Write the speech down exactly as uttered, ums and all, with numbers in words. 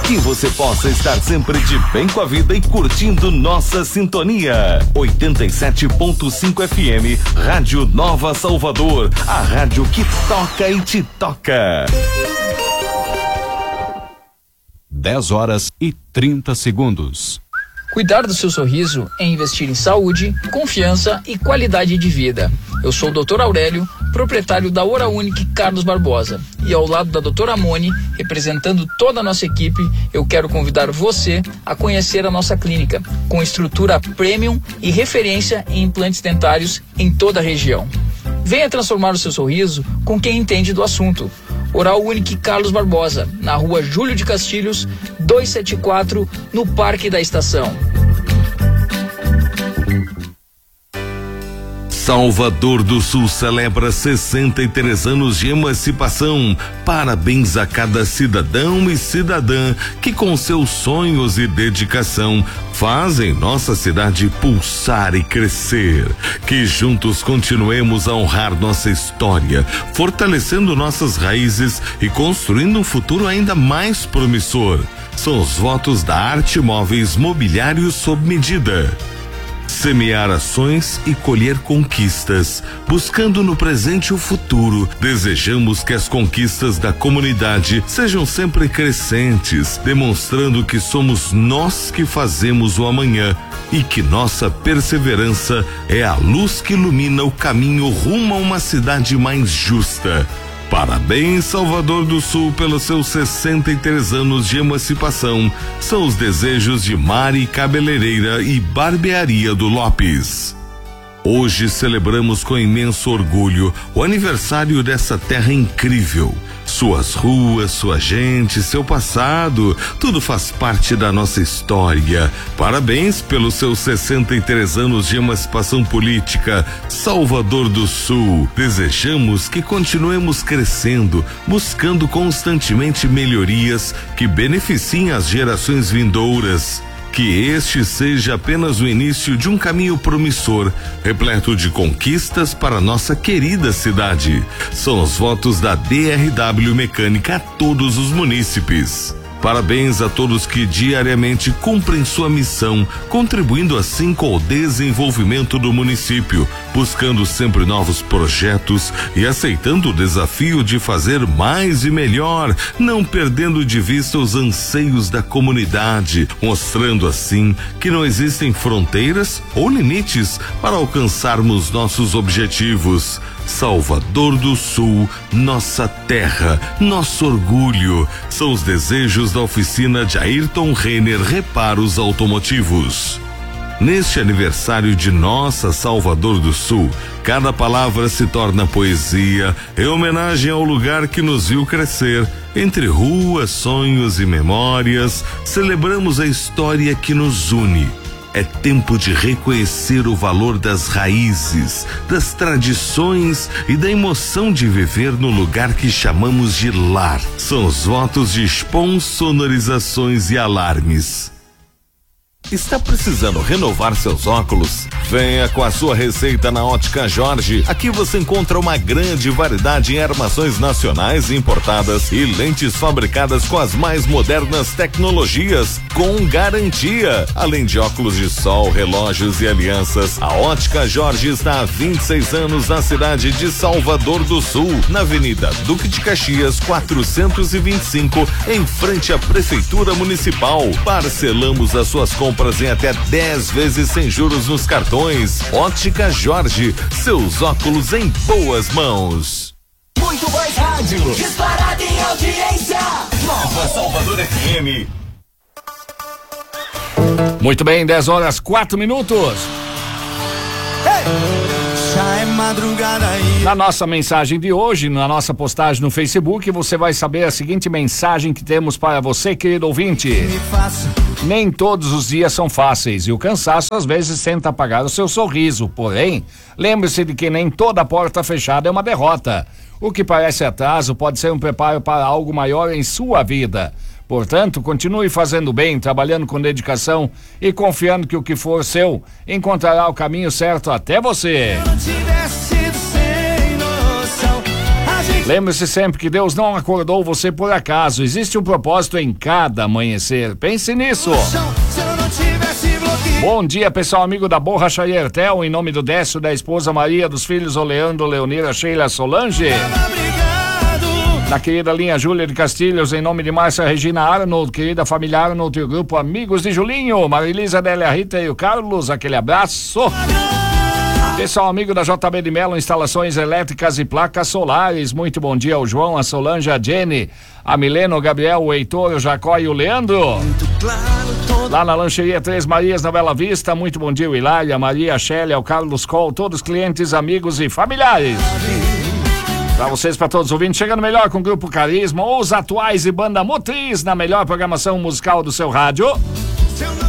Que você possa estar sempre de bem com a vida e curtindo nossa sintonia. oitenta e sete ponto cinco F M, Rádio Nova Salvador, a rádio que toca e te toca. dez horas e trinta segundos. Cuidar do seu sorriso é investir em saúde, confiança e qualidade de vida. Eu sou o doutor Aurélio, proprietário da Oral Unique Carlos Barbosa. E ao lado da doutora Mone, representando toda a nossa equipe, eu quero convidar você a conhecer a nossa clínica, com estrutura premium e referência em implantes dentários em toda a região. Venha transformar o seu sorriso com quem entende do assunto. Oral Unique Carlos Barbosa, na rua Júlio de Castilhos, duzentos e setenta e quatro, no Parque da Estação. Salvador do Sul celebra sessenta e três anos de emancipação. Parabéns a cada cidadão e cidadã que, com seus sonhos e dedicação, fazem nossa cidade pulsar e crescer. Que juntos continuemos a honrar nossa história, fortalecendo nossas raízes e construindo um futuro ainda mais promissor. São os votos da Arte Móveis Mobiliário sob medida. Semear ações e colher conquistas, buscando no presente o futuro. Desejamos que as conquistas da comunidade sejam sempre crescentes, demonstrando que somos nós que fazemos o amanhã e que nossa perseverança é a luz que ilumina o caminho rumo a uma cidade mais justa. Parabéns, Salvador do Sul, pelos seus sessenta e três anos de emancipação. São os desejos de Mari Cabeleireira e Barbearia do Lopes. Hoje celebramos com imenso orgulho o aniversário dessa terra incrível. Suas ruas, sua gente, seu passado, tudo faz parte da nossa história. Parabéns pelos seus sessenta e três anos de emancipação política, Salvador do Sul. Desejamos que continuemos crescendo, buscando constantemente melhorias que beneficiem as gerações vindouras. Que este seja apenas o início de um caminho promissor, repleto de conquistas para nossa querida cidade. São os votos da D R W Mecânica a todos os munícipes. Parabéns a todos que diariamente cumprem sua missão, contribuindo assim com o desenvolvimento do município, buscando sempre novos projetos e aceitando o desafio de fazer mais e melhor, não perdendo de vista os anseios da comunidade, mostrando assim que não existem fronteiras ou limites para alcançarmos nossos objetivos. Salvador do Sul, nossa terra, nosso orgulho, são os desejos da oficina de Ayrton Renner Reparos Automotivos. Neste aniversário de nossa Salvador do Sul, cada palavra se torna poesia, em homenagem ao lugar que nos viu crescer. Entre ruas, sonhos e memórias, celebramos a história que nos une. É tempo de reconhecer o valor das raízes, das tradições e da emoção de viver no lugar que chamamos de lar. São os votos de Spon Sonorizações e Alarmes. Está precisando renovar seus óculos? Venha com a sua receita na Ótica Jorge. Aqui você encontra uma grande variedade em armações nacionais e importadas e lentes fabricadas com as mais modernas tecnologias, com garantia. Além de óculos de sol, relógios e alianças, a Ótica Jorge está há vinte e seis anos na cidade de Salvador do Sul, na Avenida Duque de Caxias, quatrocentos e vinte e cinco, em frente à Prefeitura Municipal. Parcelamos as suas compras em até dez vezes sem juros nos cartões. Ótica Jorge, seus óculos em boas mãos. Muito mais rádio, disparada em audiência. Nova Salvador F M. Muito bem, dez horas, quatro minutos. Hey! Já é madrugada aí. Na nossa mensagem de hoje, na nossa postagem no Facebook, você vai saber a seguinte mensagem que temos para você, querido ouvinte. Nem todos os dias são fáceis e o cansaço às vezes tenta apagar o seu sorriso. Porém, lembre-se de que nem toda porta fechada é uma derrota. O que parece atraso pode ser um preparo para algo maior em sua vida. Portanto, continue fazendo bem, trabalhando com dedicação e confiando que o que for seu encontrará o caminho certo até você. Lembre-se sempre que Deus não acordou você por acaso. Existe um propósito em cada amanhecer. Pense nisso. Bom dia, pessoal, amigo da Borracharia Ertel, em nome do Décio, da esposa Maria, dos filhos Oleandro, Leonira, Sheila, Solange. Na querida linha Júlia de Castilhos, em nome de Márcia Regina Arnold, querida família Arnold e o grupo Amigos de Julinho, Marilisa, Délia Rita e o Carlos, aquele abraço. Pessoal amigo da J B de Melo, instalações elétricas e placas solares, muito bom dia ao João, a Solange, a Jenny, a Milena, o Gabriel, o Heitor, o Jacó e o Leandro. Lá na Lancheria Três Marias, na Bela Vista, muito bom dia, o Hilária, a Maria, a Shélia, o Carlos Col, todos clientes, amigos e familiares. Pra vocês, pra todos os ouvintes, chegando melhor com o Grupo Carisma, os atuais e Banda Motriz, na melhor programação musical do seu rádio.